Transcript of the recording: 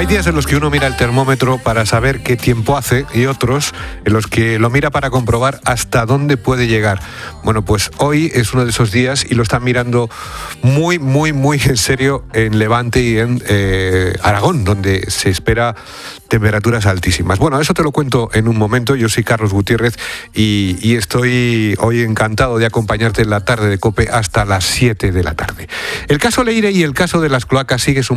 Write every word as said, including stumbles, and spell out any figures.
Hay días en los que uno mira el termómetro para saber qué tiempo hace y otros en los que lo mira para comprobar hasta dónde puede llegar. Bueno, pues hoy es uno de esos días y lo están mirando muy, muy, muy en serio en Levante y en eh, Aragón, donde se espera temperaturas altísimas. Bueno, eso te lo cuento en un momento. Yo soy Carlos Gutiérrez y, y estoy hoy encantado de acompañarte en la tarde de COPE hasta las siete de la tarde. El caso Leire y el caso de las cloacas sigue sumando